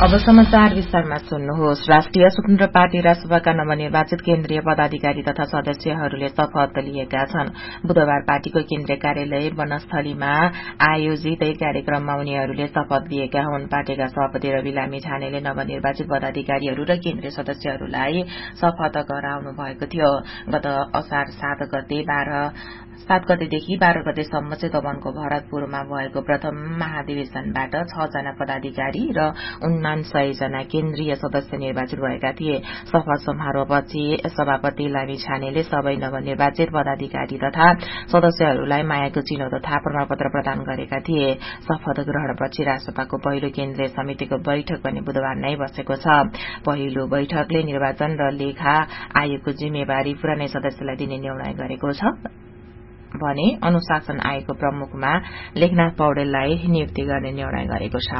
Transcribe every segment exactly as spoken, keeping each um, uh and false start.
अब समाचार विस्तारमा सुन्नुहोस्। राष्ट्रिय स्वतन्त्र पार्टी रासपाका नवनिर्वाचित केन्द्रीय पदाधिकारी तथा सदस्यहरूले शपथ लिएका छन्। बुधबार पार्टीको केन्द्रीय कार्यालय वनस्थलीमा आयोजित एक कार्यक्रममा उनीहरूले शपथ लिएका हुन्। पार्टीका सभापति रवि लामी छानेले नवनिर्वाचित पदाधिकारीहरू र केन्द्रीय सदस्यहरूलाई शपथ गराउनु भएको थियो। गत असार सात गते बाह्र सात गतेदेखि बाह्र गतेसम्म चितवनको भरतपुरमा भएको प्रथम महाधिवेशनबाट छ जना पदाधिकारी र उनान्सय जना केन्द्रीय सदस्य निर्वाचित भएका थिए। शपथ समारोहपछि सभापति लामी छानेले सबै नवनिर्वाचित पदाधिकारी तथा सदस्यहरूलाई मायाको चिन्ह तथा प्रमाणपत्र प्रदान गरेका थिए। शपथ ग्रहणपछि रासपाको पहिलो केन्द्रीय समितिको बैठक पनि बुधबार नै बसेको छ। पहिलो बैठकले निर्वाचन र लेखा आयोगको जिम्मेवारी पुरानै सदस्यलाई दिने निर्णय गरेको छ भने अनुशासन आयोगको प्रमुखमा लेखनाथ पौडेललाई नियुक्ति गर्ने निर्णय गरेको छ।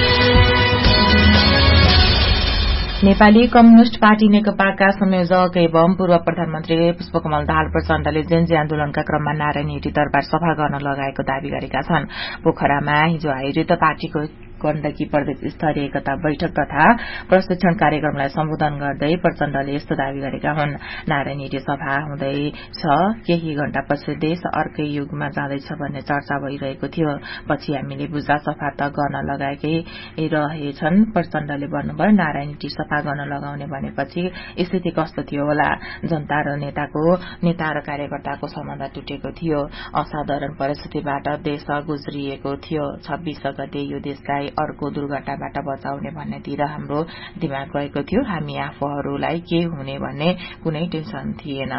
नेपाली कम्युनिष्ट पार्टी नेकपाका संयोजक एवं पूर्व प्रधानमन्त्री पुष्पकमल दाहाल प्रचण्डले जेन्जी आन्दोलनका क्रममा नारायण हिटी दरबार सफा गर्न लगाएको दावी गरेका छन्। पोखरामा हिजो आयोजित पार्टीको गण्डकी प्रदेश स्तरीय एकता बैठक तथा प्रशिक्षण कार्यक्रमलाई सम्बोधन गर्दै प्रचण्डले यस्तो दावी गरेका हुन्। नारायण हिटी सभा हुँदैछ, केही घण्टापछि देश अर्कै युगमा जाँदैछ भन्ने चर्चा भइरहेको थियो। पछि हामीले बुझा सफा त गर्न लगाएकै रहेछन्। प्रचण्डले भन्नुभयो, नारायण हिटी सफा गर्न लगाउने भनेपछि स्थिति कस्तो थियो होला। जनता र नेताको नेता र कार्यकर्ताको सम्बन्ध टुटेको थियो। असाधारण परिस्थितिबाट देश गुज्रिएको थियो। छब्बीस गते यो देशलाई अर्को दुर्घटनाबाट बचाउने भन्नेतिर हाम्रो दिमाग गएको थियो। हामी आफूहरूलाई के हुने भन्ने कुनै टेन्सन थिएन।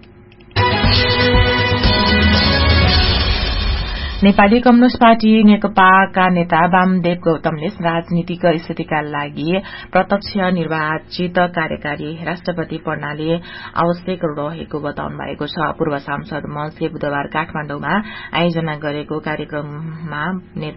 नेपाली कम्युनिष्ट पार्टी नेकपाका नेता वामदेव गौतमले राजनीतिक स्थितिका लागि प्रत्यक्ष निर्वाचित कार्यकारी राष्ट्रपति प्रणाली आवश्यक रहेको बताउनु भएको छ। पूर्व सांसद मनसे बुधबार काठमाडौँमा आयोजना गरेको कार्यक्रममा